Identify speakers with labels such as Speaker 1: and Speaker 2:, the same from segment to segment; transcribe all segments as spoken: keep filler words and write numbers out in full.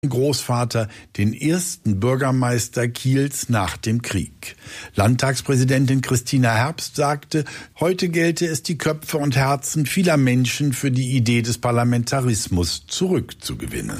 Speaker 1: Großvater den ersten Bürgermeister Kiels nach dem Krieg. Landtagspräsidentin Christina Herbst sagte, heute gelte es, die Köpfe und Herzen vieler Menschen für die Idee des Parlamentarismus zurückzugewinnen.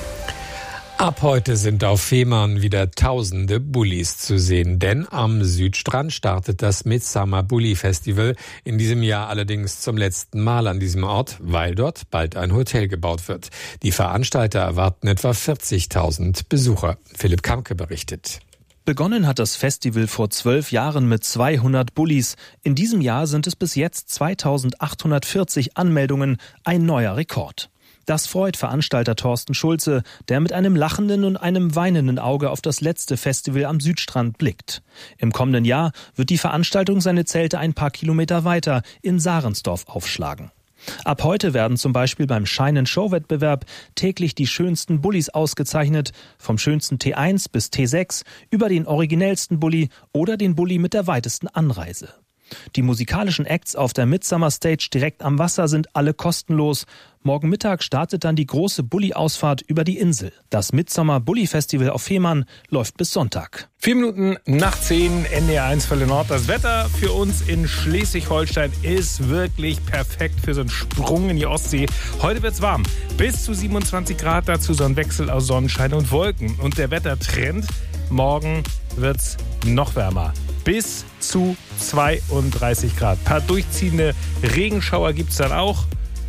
Speaker 2: Ab heute sind auf Fehmarn wieder tausende Bullis zu sehen, denn am Südstrand startet das Midsummer Bulli Festival, in diesem Jahr allerdings zum letzten Mal an diesem Ort, weil dort bald ein Hotel gebaut wird. Die Veranstalter erwarten etwa vierzigtausend Besucher. Philipp Kamke berichtet.
Speaker 3: Begonnen hat das Festival vor zwölf Jahren mit zweihundert Bullis. In diesem Jahr sind es bis jetzt zweitausendachthundertvierzig Anmeldungen, ein neuer Rekord. Das freut Veranstalter Thorsten Schulze, der mit einem lachenden und einem weinenden Auge auf das letzte Festival am Südstrand blickt. Im kommenden Jahr wird die Veranstaltung seine Zelte ein paar Kilometer weiter in Sarensdorf aufschlagen. Ab heute werden zum Beispiel beim Shine-and-Show-Wettbewerb täglich die schönsten Bullis ausgezeichnet, vom schönsten T eins bis T sechs über den originellsten Bulli oder den Bulli mit der weitesten Anreise. Die musikalischen Acts auf der Midsummer Stage direkt am Wasser sind alle kostenlos. Morgen Mittag startet dann die große Bulli-Ausfahrt über die Insel. Das Midsummer Bulli Festival auf Fehmarn läuft bis Sonntag.
Speaker 4: Vier Minuten nach zehn, N D R eins Welle Nord. Das Wetter für uns in Schleswig-Holstein ist wirklich perfekt für so einen Sprung in die Ostsee. Heute wird's warm. Bis zu siebenundzwanzig Grad, dazu so ein Wechsel aus Sonnenschein und Wolken. Und der Wettertrend, morgen wird's noch wärmer. Bis zu zweiunddreißig Grad. Ein paar durchziehende Regenschauer gibt es dann auch.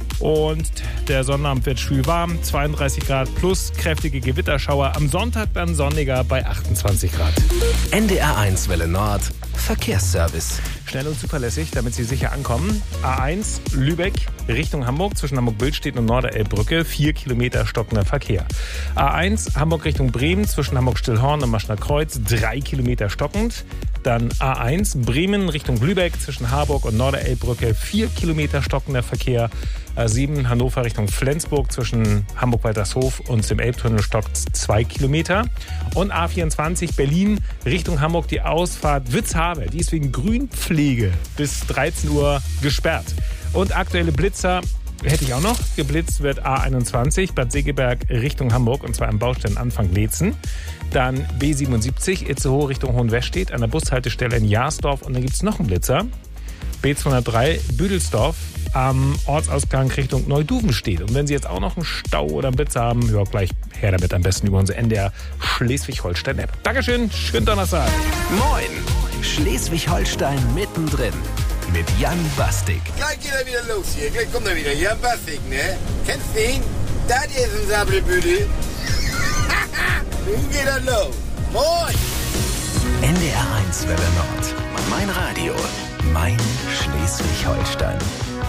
Speaker 4: Und der Sonnabend wird schwül warm, zweiunddreißig Grad plus kräftige Gewitterschauer. Am Sonntag dann sonniger bei achtundzwanzig Grad.
Speaker 5: N D R eins Welle Nord, Verkehrsservice.
Speaker 4: Schnell und zuverlässig, damit Sie sicher ankommen. A eins Lübeck Richtung Hamburg zwischen Hamburg-Billstedt und Norderelbbrücke. Vier Kilometer stockender Verkehr. A eins Hamburg Richtung Bremen zwischen Hamburg-Stillhorn und Maschner Kreuz. Drei Kilometer stockend. Dann A eins Bremen Richtung Lübeck zwischen Harburg und Norderelbbrücke. Vier Kilometer stockender Verkehr. A sieben Hannover Richtung Flensburg zwischen Hamburg-Waltershof und dem Elbtunnel stockt zwei Kilometer. Und A vierundzwanzig Berlin Richtung Hamburg die Ausfahrt Witzhavel. Die ist wegen Grünpflege bis dreizehn Uhr gesperrt. Und aktuelle Blitzer hätte ich auch noch. Geblitzt wird A einundzwanzig Bad Segeberg Richtung Hamburg und zwar am Baustellenanfang Leetzen. Dann B siebenundsiebzig Itzehoe Richtung Hohenwestedt an der Bushaltestelle in Jahrsdorf. Und dann gibt es noch einen Blitzer. B zweihundertdrei Büdelsdorf am Ortsausgang Richtung Neuduvenstedt. Und wenn Sie jetzt auch noch einen Stau oder einen Blitzer haben, ja, gleich her damit am besten über unsere N D R Schleswig-Holstein-App. Dankeschön, schönen Donnerstag.
Speaker 5: Moin, Schleswig-Holstein mittendrin mit Jan Bastik.
Speaker 6: Gleich geht er wieder los hier, gleich kommt er wieder. Jan Bastik, ne? Kennst du ihn? Das ist ein Sabbelbüdel. Nun geht er los. Moin!
Speaker 5: N D R eins Welle Nord. Mein Radio. Mein Schleswig-Holstein.